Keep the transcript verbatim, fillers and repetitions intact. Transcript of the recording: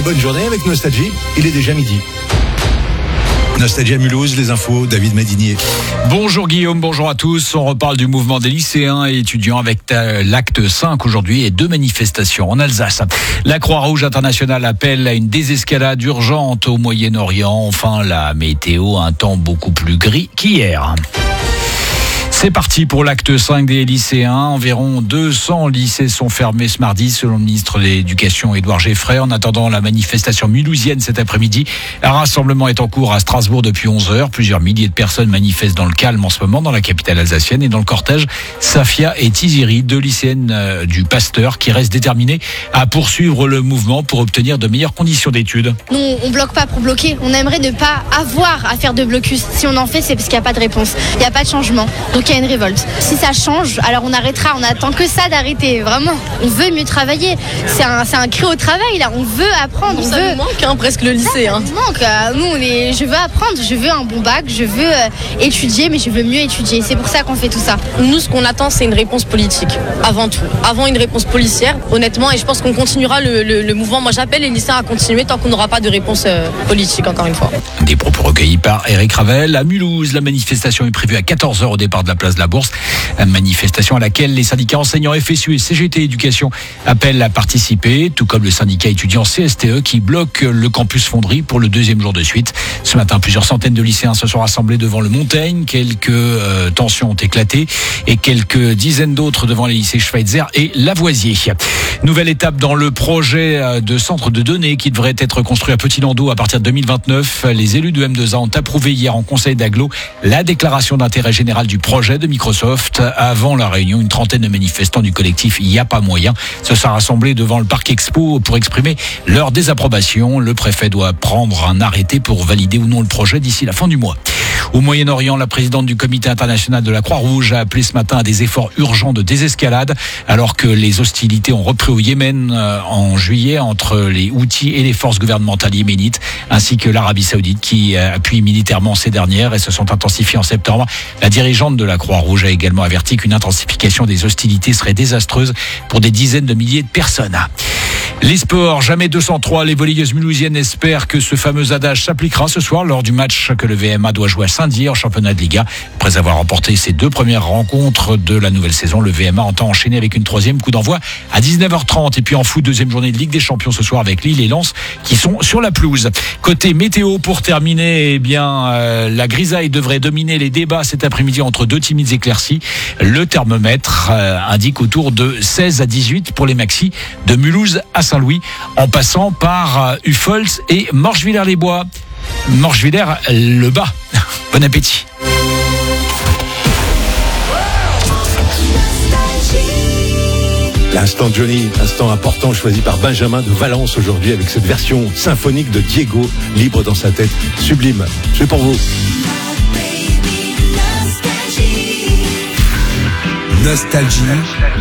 et bonne journée avec Nostalgie. Il est déjà midi. Nostalgie à Mulhouse, les infos, David Madinier. Bonjour Guillaume, bonjour à tous. On reparle du mouvement des lycéens et étudiants avec l'acte cinq aujourd'hui et deux manifestations en Alsace. La Croix-Rouge internationale appelle à une désescalade urgente au Moyen-Orient. Enfin, la météo, un temps beaucoup plus gris qu'hier. C'est parti pour l'acte cinq des lycéens. Environ deux cents lycées sont fermés ce mardi, selon le ministre de l'Éducation Édouard Geffray. En attendant la manifestation mulhousienne cet après-midi, un rassemblement est en cours à Strasbourg depuis onze heures. Plusieurs milliers de personnes manifestent dans le calme en ce moment dans la capitale alsacienne. Et dans le cortège, Safia et Tiziri, deux lycéennes du Pasteur, qui restent déterminées à poursuivre le mouvement pour obtenir de meilleures conditions d'études. Non, on bloque pas pour bloquer. On aimerait ne pas avoir à faire de blocus. Si on en fait, c'est parce qu'il n'y a pas de réponse. Il n'y a pas de changement. Donc il y a une révolte. Si ça change, alors on arrêtera. On attend que ça d'arrêter. Vraiment, on veut mieux travailler. C'est un, c'est un cri au travail là. On veut apprendre. Nous, on ça veut... nous manque hein, presque le lycée. Ça, hein. ça nous manque. Euh, nous, on est... je veux apprendre. Je veux un bon bac. Je veux euh, étudier, mais je veux mieux étudier. C'est pour ça qu'on fait tout ça. Nous, ce qu'on attend, c'est une réponse politique, avant tout. Avant une réponse policière, honnêtement, et je pense qu'on continuera le, le, le mouvement. Moi, j'appelle les lycéens à continuer tant qu'on n'aura pas de réponse euh, politique, encore une fois. Des propos recueillis par Eric Ravel. À Mulhouse, la manifestation est prévue à quatorze heures au départ de la place de la Bourse. Manifestation à laquelle les syndicats enseignants F S U et C G T Éducation appellent à participer, tout comme le syndicat étudiant C S T E qui bloque le campus Fonderie pour le deuxième jour de suite. Ce matin, plusieurs centaines de lycéens se sont rassemblés devant le Montaigne. Quelques euh, tensions ont éclaté et quelques dizaines d'autres devant les lycées Schweitzer et Lavoisier. Nouvelle étape dans le projet de centre de données qui devrait être construit à Petit-Landau à partir de deux mille vingt-neuf. Les élus de M deux A ont approuvé hier en conseil d'agglo la déclaration d'intérêt général du projet de Microsoft. Avant la réunion, une trentaine de manifestants du collectif Il n'y a pas moyen se sont rassemblés devant le Parc Expo pour exprimer leur désapprobation. Le préfet doit prendre un arrêté pour valider ou non le projet d'ici la fin du mois. Au Moyen-Orient, la présidente du comité international de la Croix-Rouge a appelé ce matin à des efforts urgents de désescalade alors que les hostilités ont repris au Yémen en juillet entre les Houthis et les forces gouvernementales yéménites ainsi que l'Arabie Saoudite qui appuie militairement ces dernières et se sont intensifiées en septembre. La dirigeante de la Croix-Rouge a également averti qu'une intensification des hostilités serait désastreuse pour des dizaines de milliers de personnes. Les sports, jamais deux cent trois, les volleyeuses mulhousiennes espèrent que ce fameux adage s'appliquera ce soir lors du match que le V M A doit jouer à Saint-Dié en championnat de Liga. Après avoir remporté ses deux premières rencontres de la nouvelle saison, le V M A entend enchaîner avec une troisième, coup d'envoi à dix-neuf heures trente. Et puis en foot, deuxième journée de Ligue des Champions ce soir avec Lille et Lens qui sont sur la pelouse. Côté météo, pour terminer, eh bien euh, la grisaille devrait dominer les débats cet après-midi entre deux timides éclaircies. Le thermomètre euh, indique autour de seize à dix-huit pour les maxis de Mulhouse à Saint-Louis, en passant par Uffels et Morchevillers-les-Bois. Morchevillers-le-Bas. Bon appétit. L'instant Johnny, instant important choisi par Benjamin de Valence aujourd'hui avec cette version symphonique de Diego, libre dans sa tête, sublime. C'est pour vous. Nostalgie.